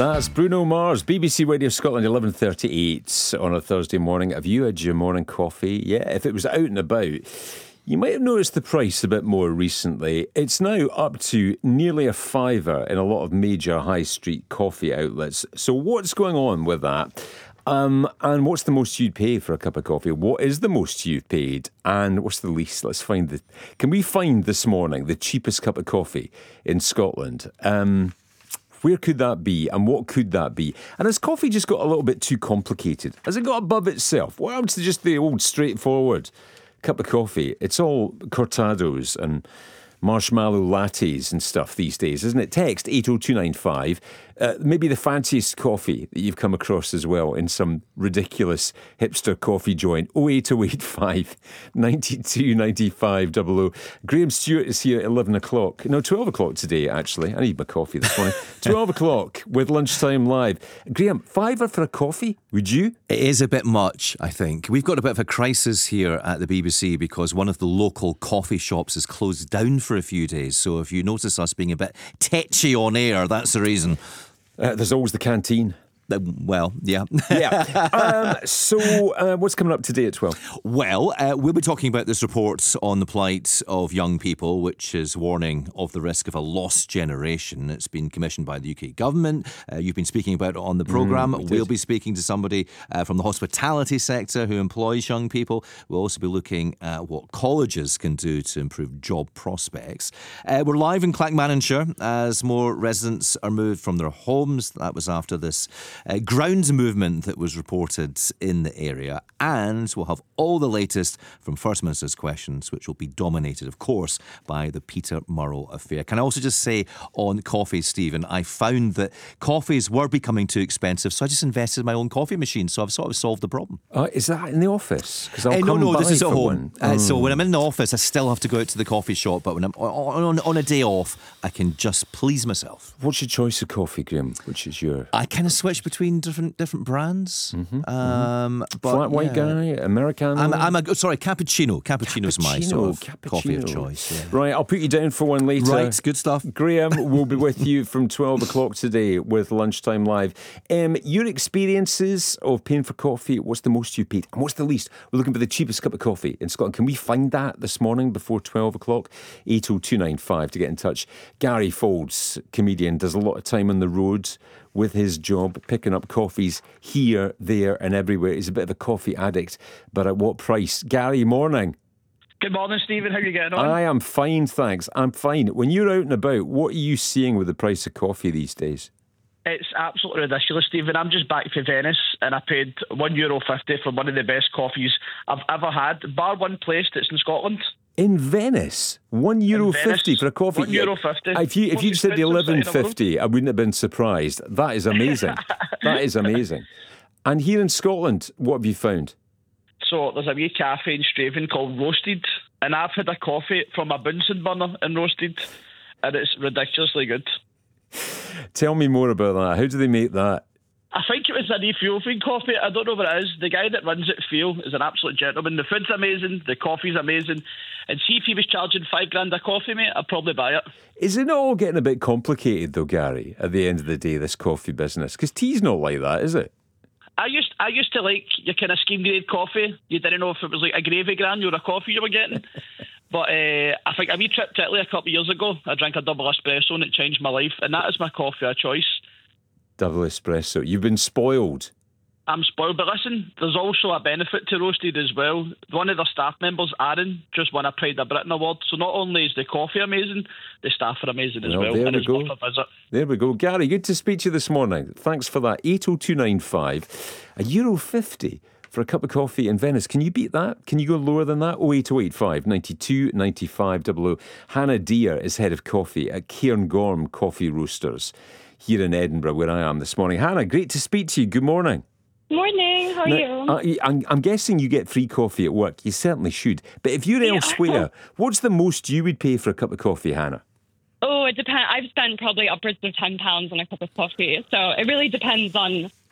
That's Bruno Mars, BBC Radio Scotland, 11:38 on a Thursday morning. Have you had your morning coffee? Yeah, if it was out and about, you might have noticed the price a bit more recently. It's now up to nearly a fiver in a lot of major high street coffee outlets. So what's going on with that? And what's the most you'd pay for a cup of coffee? What is the most you've paid? And what's the least? Can we find this morning the cheapest cup of coffee in Scotland? Where could that be and what could that be? And has coffee just got a little bit too complicated? Has it got above itself? What happens to just the old straightforward cup of coffee? It's all cortados and marshmallow lattes and stuff these days, isn't it? Text 80295. Maybe the fanciest coffee that you've come across as well in some ridiculous hipster coffee joint. 08085 92 95 00. Graham Stewart is here at 11 o'clock. No, 12 o'clock today, actually. I need my coffee this morning. 12 o'clock with Lunchtime Live. Graham, fiver for a coffee? Would you? It is a bit much, I think. We've got a bit of a crisis here at the BBC because one of the local coffee shops is closed down for a few days. So if you notice us being a bit tetchy on air, that's the reason. There's always the canteen. Well, yeah. So what's coming up today at 12? Well, we'll be talking about this report on the plight of young people, which is warning of the risk of a lost generation. It's been commissioned by the UK government. You've been speaking about it on the programme. We'll be speaking to somebody from the hospitality sector who employs young people. We'll also be looking at what colleges can do to improve job prospects. We're live in Clackmannanshire as more residents are moved from their homes. That was after this grounds movement that was reported in the area, and we'll have all the latest from First Minister's questions, which will be dominated, of course, by the Peter Murrell affair. Can I also just say on coffee, Stephen, I found that coffees were becoming too expensive, so I just invested in my own coffee machine, so I've sort of solved the problem. Is that in the office? No, this is at home. So when I'm in the office, I still have to go out to the coffee shop, but when I'm on a day off, I can just please myself. What's your choice of coffee, Graham? Which is your... I kind of switch between different brands. Flat white guy, Americano. Cappuccino. Cappuccino's my sort of coffee of choice. Yeah. Right, I'll put you down for one later. Right, good stuff. Graham will be with you from 12 o'clock today with Lunchtime Live. Your experiences of paying for coffee, what's the most you paid and what's the least? We're looking for the cheapest cup of coffee in Scotland. Can we find that this morning before 12 o'clock? 80295 to get in touch. Gary Folds, comedian, does a lot of time on the road with his job, picking up coffees here, there and everywhere. He's a bit of a coffee addict, but at what price? Gary, morning. Good morning, Stephen. How are you getting on? I am fine, thanks. I'm fine. When you're out and about, what are you seeing with the price of coffee these days? It's absolutely ridiculous, Stephen. I'm just back from Venice and I paid €1.50 for one of the best coffees I've ever had, bar one place that's in Scotland. In Venice, €1.50 for a coffee. €1.50. If you just said the 11.50, I wouldn't have been surprised. That is amazing. That is amazing. And here in Scotland, what have you found? So there's a wee cafe in Straven called Roasted, and I've had a coffee from a Bunsen burner in Roasted, and it's ridiculously good. Tell me more about that. How do they make that? I think it was an Ethiopian coffee. I don't know what it is. The guy that runs it, Phil, is an absolute gentleman. The food's amazing. The coffee's amazing. And see if he was charging $5,000 a coffee, mate, I'd probably buy it. Is it not all getting a bit complicated, though, Gary, at the end of the day, this coffee business? Because tea's not like that, is it? I used to like your kind of scheme grade coffee. You didn't know if it was like a gravy gran or a coffee you were getting. But I think a wee trip to Italy a couple of years ago, I drank a double espresso and it changed my life. And that is my coffee of choice. Double espresso. You've been spoiled. I'm spoiled. But listen, there's also a benefit to Roasted as well. One of their staff members, Aaron, just won a Pride of Britain award. So not only is the coffee amazing, the staff are amazing as well. There and we it's go. worth a visit. There we go. Gary, good to speak to you this morning. Thanks for that. 80295. €1.50 for a cup of coffee in Venice. Can you beat that? Can you go lower than that? 08085 92 95 00. Hannah Deere is head of coffee at Cairngorm Coffee Roasters here in Edinburgh, where I am this morning. Hannah, great to speak to you. Good morning. Morning, how are you? I'm guessing you get free coffee at work. You certainly should. But if you're elsewhere, what's the most you would pay for a cup of coffee, Hannah? Oh, it depends. I've spent probably upwards of £10 on a cup of coffee. So it really depends on